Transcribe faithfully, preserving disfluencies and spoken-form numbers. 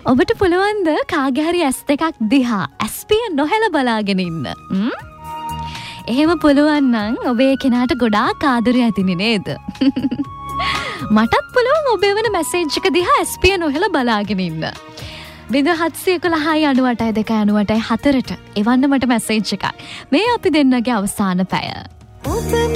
ඔබට පුළුවන්ද කාගේ හරි ඇස් දෙකක් දිහා ඇස්පිය නොහෙල බලාගෙන ඉන්න? එහෙම පුළුවන් නම් ඔබේ කෙනාට ගොඩාක් ආදරය ඇතිනේ නේද? මටත් පුළුවන් ඔබේ වෙන මැසේජ් එක දිහා ඇස්පිය නොහෙල බලාගෙන ඉන්න. බිඳුව හත්සිය එකොළහයි අනූඅටයි දෙකයි අනූඅටයි හතරට එවන්න මට මැසේජ් එකක්. මේ අපි දෙන්නගේ අවසාන පැය.